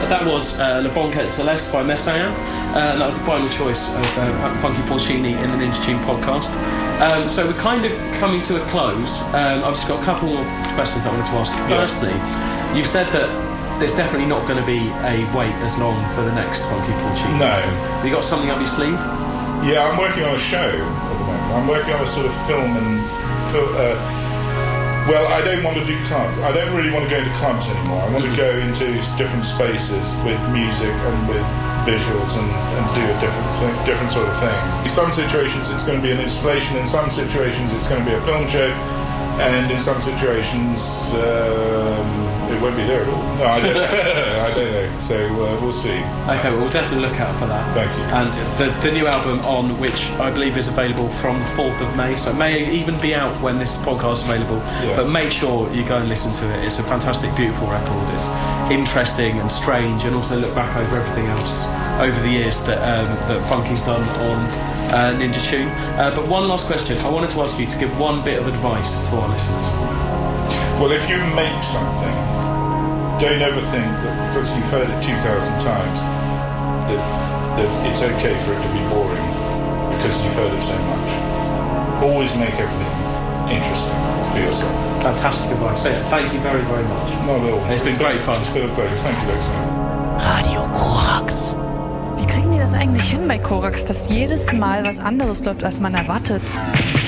That was Le Banquet Celeste by Messiaen. That was the final choice of Funky Porcini in the Ninja Tune podcast. So we're kind of coming to a close. I've just got a couple more questions that I wanted to ask you. Firstly, you've said that there's definitely not going to be a wait as long for the next Funky Porcini. No. Have you got something up your sleeve? Yeah, I'm working on a show at the moment. I'm working on a sort of film and... well, I don't want to do clubs. I don't really want to go into clubs anymore. I want to go into different spaces with music and with visuals and do a different sort of thing. In some situations it's going to be an installation, in some situations it's going to be a film show, and in some situations it won't be there at all. No, I don't know. I don't know. So we'll see. Okay, well, we'll definitely look out for that. Thank you. And the new album On, which I believe is available from the 4th of May, so it may even be out when this podcast is available, but make sure you go and listen to it. It's a fantastic, beautiful record. It's interesting and strange, and also look back over everything else over the years that Funky's done on Ninja Tune. But one last question. I wanted to ask you to give one bit of advice to our listeners. Well, if you make something, don't ever think that because you've heard it 2,000 times that it's okay for it to be boring because you've heard it so much. Always make everything interesting for yourself. Fantastic advice. So, thank you very, very much. Not at all. It's been great fun. It's been a pleasure. Thank you, Alexander. Radio Korax. Wie kriegen die das eigentlich hin bei Korax, dass jedes Mal was anderes läuft, als man erwartet?